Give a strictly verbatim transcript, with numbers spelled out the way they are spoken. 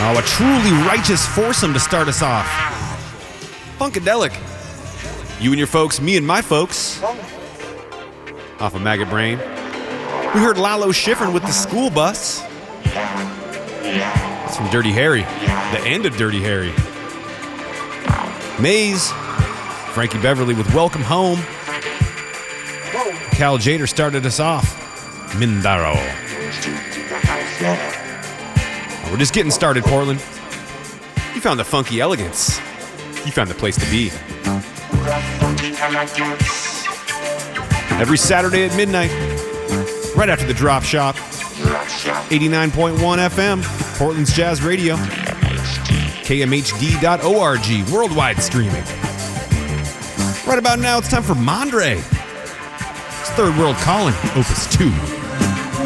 Oh, a truly righteous foursome to start us off. Funkadelic. You and your folks, me and my folks. Off of Maggot Brain. We heard Lalo Schifrin with The School Bus. It's from Dirty Harry. The end of Dirty Harry. Maze. Frankie Beverly with Welcome Home. Cal Jader started us off. Mindaro. We're just getting started, Portland. You found the funky elegance. You found the place to be. Every Saturday at midnight, right after the Drop Shop, eighty-nine point one F M, Portland's Jazz Radio, K M H D dot org, worldwide streaming. Right about now, it's time for Mondre. It's Third World Calling, Opus two.